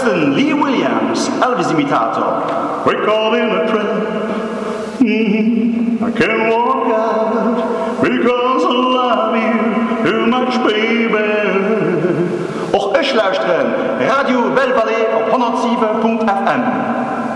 luisteren Lee Williams, Elvis-imitator. We call in a trend. I can't walk out because I love you too much, baby. Och ich luisteren Radio Belle Vallée op 107.fm.